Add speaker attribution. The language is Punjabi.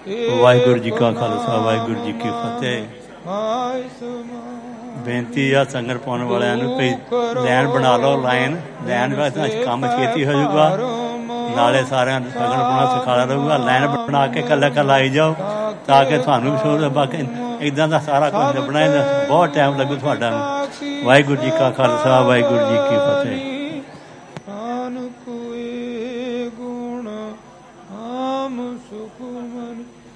Speaker 1: ਵਾਹਿਗੁਰੂ ਜੀ ਕਾ ਖਾਲਸਾ ਵਾਹਿਗੁਰੂ ਜੀ ਕੀ ਫਤਿਹ। ਬੇਨਤੀ ਆ ਸੰਗਤ ਪਾਉਣ ਵਾਲਿਆਂ ਨੂੰ ਵੀ ਲਾਈਨ ਬਣਾ ਲਓ। ਲਾਈਨ ਕੰਮ ਛੇਤੀ ਹੋ ਜਾਊਗਾ, ਨਾਲੇ ਸਾਰਿਆਂ ਨੂੰ ਸੰਗਤ ਪਾਉਣਾ ਸਿਖਾਇਆ ਰਹੂਗਾ। ਲਾਈਨ ਬਣਾ ਕੇ ਇਕੱਲਾ ਇਕੱਲਾ ਆਈ ਜਾਓ ਤਾਂ ਕਿ ਤੁਹਾਨੂੰ ਵੀ ਬਾਕੀ ਇੱਦਾਂ ਦਾ ਸਾਰਾ ਕੁਝ ਲੱਭਣਾ, ਬਹੁਤ ਟਾਈਮ ਲੱਗੂ ਤੁਹਾਡਾ। ਵਾਹਿਗੁਰੂ ਜੀ ਕਾ ਖਾਲਸਾ ਵਾਹਿਗੁਰੂ ਜੀ ਕੀ ਫਤਿਹ।